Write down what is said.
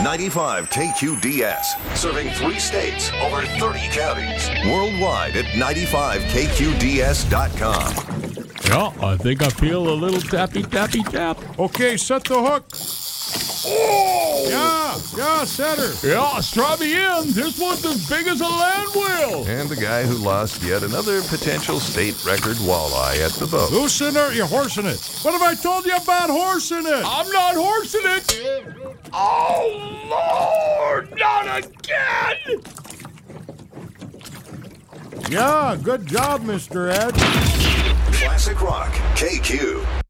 95 KQDS, serving 3 states, over 30 counties. Worldwide at 95KQDS.com. Yeah, I think I feel a little tappy, tappy, tap. Okay, set the hook. Oh! Yeah, set her. Yeah, try me in. This one's as big as a land wheel. And the guy who lost yet another potential state record walleye at the boat. Loosen her, you're horsing it. What have I told you about horsing it? I'm not horsing it. Oh, Lord, not again. Yeah, good job, Mr. Ed. Classic Rock, KQ.